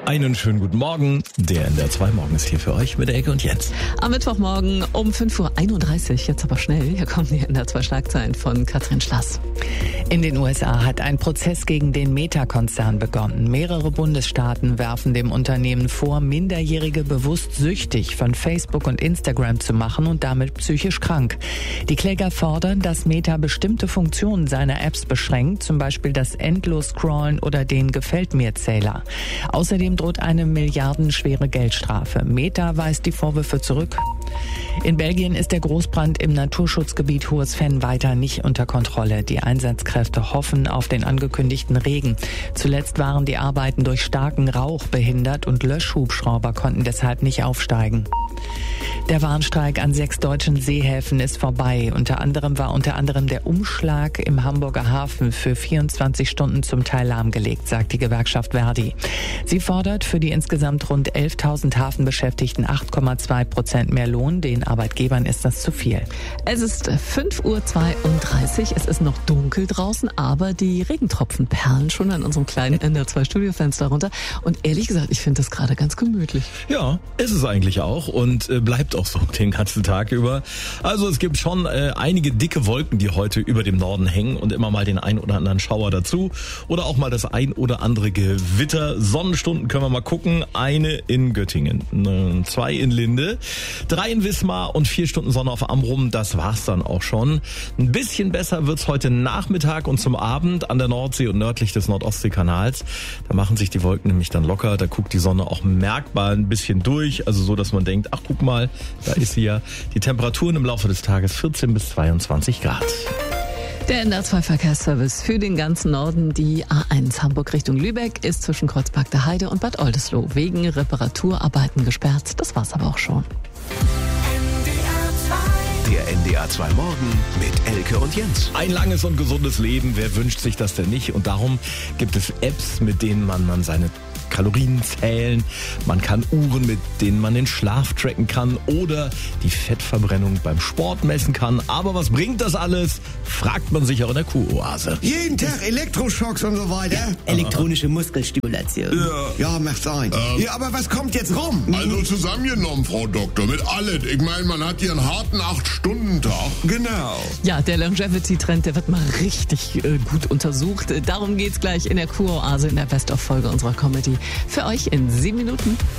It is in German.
Einen schönen guten Morgen. Der NDR 2 Morgen ist hier für euch mit Elke und Jens. Am Mittwochmorgen um 5.31 Uhr, jetzt aber schnell, hier kommen die NDR 2 Schlagzeilen von Katrin Schlass. In den USA hat ein Prozess gegen den Meta-Konzern begonnen. Mehrere Bundesstaaten werfen dem Unternehmen vor, Minderjährige bewusst süchtig von Facebook und Instagram zu machen und damit psychisch krank. Die Kläger fordern, dass Meta bestimmte Funktionen seiner Apps beschränkt, zum Beispiel das Endlos-Scrollen oder den Gefällt-mir-Zähler. Außerdem droht eine milliardenschwere Geldstrafe. Meta weist die Vorwürfe zurück. In Belgien ist der Großbrand im Naturschutzgebiet Hohes Venn weiter nicht unter Kontrolle. Die Einsatzkräfte hoffen auf den angekündigten Regen. Zuletzt waren die Arbeiten durch starken Rauch behindert und Löschhubschrauber konnten deshalb nicht aufsteigen. Der Warnstreik an 6 deutschen Seehäfen ist vorbei. Unter anderem der Umschlag im Hamburger Hafen für 24 Stunden zum Teil lahmgelegt, sagt die Gewerkschaft Verdi. Sie fordert für die insgesamt rund 11.000 Hafenbeschäftigten 8,2% mehr Lohn. Den Arbeitgebern ist das zu viel. Es ist 5.32 Uhr, es ist noch dunkel draußen, aber die Regentropfen perlen schon an unserem kleinen NDR 2 Studiofenster runter. Und ehrlich gesagt, ich finde das gerade ganz gemütlich. Ja, ist es eigentlich auch und bleibt auch so den ganzen Tag über. Also es gibt schon einige dicke Wolken, die heute über dem Norden hängen und immer mal den ein oder anderen Schauer dazu oder auch mal das ein oder andere Gewitter. Sonnenstunden können wir mal gucken. Eine in Göttingen, 2 in Linde, 3 in Wismar und 4 Stunden Sonne auf Amrum. Das war's dann auch schon. Ein bisschen besser wird's heute Nachmittag und zum Abend an der Nordsee und nördlich des Nordostseekanals. Da machen sich die Wolken nämlich dann locker. Da guckt die Sonne auch merkbar ein bisschen durch. Also so, dass man denkt, ach guck mal, da ist sie ja. Die Temperaturen im Laufe des Tages 14 bis 22 Grad. Der NDR 2 Verkehrsservice für den ganzen Norden. Die A1 Hamburg Richtung Lübeck ist zwischen Kreuzberg der Heide und Bad Oldesloe wegen Reparaturarbeiten gesperrt. Das war's aber auch schon. Der NDR 2 Morgen mit Elke und Jens. Ein langes und gesundes Leben, wer wünscht sich das denn nicht? Und darum gibt es Apps, mit denen man seine Kalorien zählen, man kann Uhren, mit denen man den Schlaf tracken kann oder die Fettverbrennung beim Sport messen kann. Aber was bringt das alles? Fragt man sich auch in der Kuroase. Jeden Tag Elektroschocks und so weiter. Elektronische Muskelstimulation. Ja, macht sein. Ja, aber was kommt jetzt rum? Also zusammengenommen, Frau Doktor, mit allem. Ich meine, man hat hier einen harten 8-Stunden-Tag. Genau. Ja, der Longevity-Trend, der wird mal richtig gut untersucht. Darum geht's gleich in der Kuroase in der Best-of-Folge unserer Comedy. Für euch in 7 Minuten.